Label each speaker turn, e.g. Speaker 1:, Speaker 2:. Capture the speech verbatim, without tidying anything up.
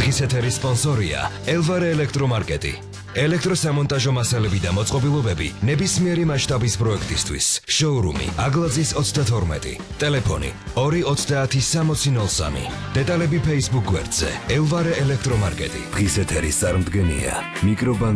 Speaker 1: დღის ეთერის სპონსორია ელვარე ელექტრომარკეტი. ელექტროსამონტაჟო მასალები და მოწყობილობები ნებისმიერი მასშტაბის პროექტისთვის. შოურუმი აგლაძის ოცდათორმეტი. ტელეფონი ორი ოცდაათი სამოცი ნოლ სამი. დეტალები Facebook გვერდზე ელვარე ელექტრომარკეტი. დღის ეთერის წარმდგენია მიკრობანკ